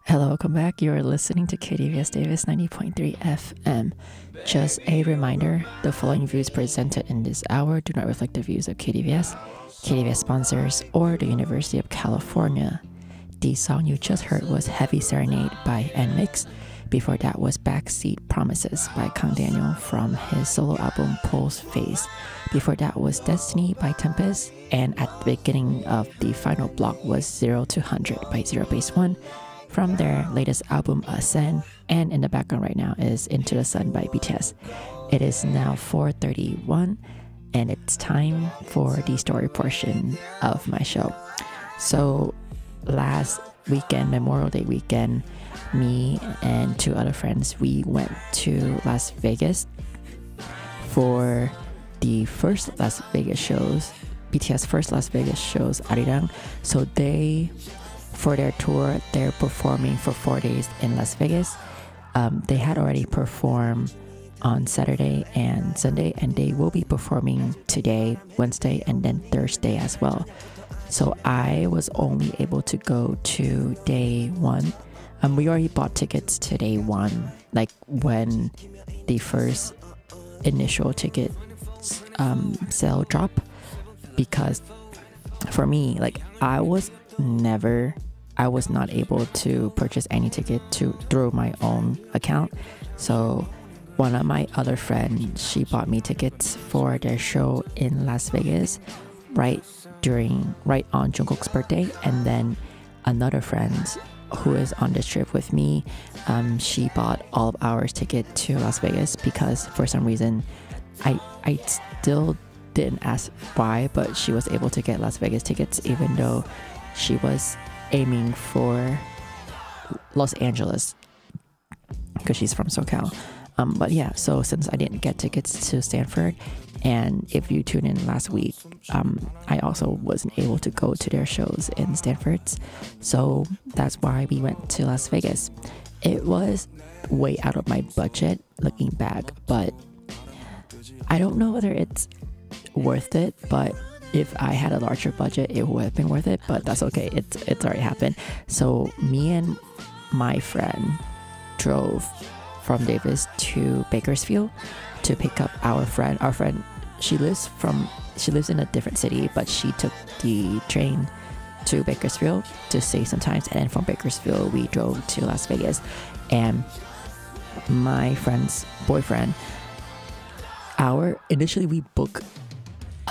Hello, welcome back. You are listening to KDVS Davis 90.3 FM. Just a reminder, the following views presented in this hour do not reflect the views of KDVS, KDVS sponsors, or the University of California. The song you just heard was Heavy Serenade by NMIX. Before that was Backseat Promises by Kang Daniel from his solo album Pulse Phase. Before that was Destiny by Tempest. And at the beginning of the final block was 0 to 100 by Zero Base One from their latest album Ascend. And in the background right now is Into the Sun by BTS. It is now 4:31 and it's time for the story portion of my show. So last weekend, Memorial Day weekend, me and two other friends, we went to Las Vegas for the first Las Vegas shows, BTS first Las Vegas shows, Arirang. So for their tour, they're performing for 4 days in Las Vegas. They had already performed on Saturday and Sunday, and they will be performing today, Wednesday, and then Thursday as well. So I was only able to go to day one. We already bought tickets to day one, like when the first initial ticket sale drop, because for me, like I was not able to purchase any ticket through my own account. So one of my other friends, she bought me tickets for their show in Las Vegas right on Jungkook's birthday. And then another friend who is on this trip with me, she bought all of our ticket to Las Vegas because for some reason I still didn't ask why, but she was able to get Las Vegas tickets even though she was aiming for Los Angeles because she's from SoCal. But yeah, so since I didn't get tickets to Stanford, and if you tuned in last week, I also wasn't able to go to their shows in Stanford's. So that's why we went to Las Vegas. It was way out of my budget looking back, but I don't know whether it's worth it, but if I had a larger budget, it would have been worth it, but that's okay. It's already happened. So me and my friend drove from Davis to Bakersfield to pick up our friend. Our friend, she lives in a different city, but she took the train to Bakersfield to save some time. And then from Bakersfield, we drove to Las Vegas. And my friend's boyfriend, initially we booked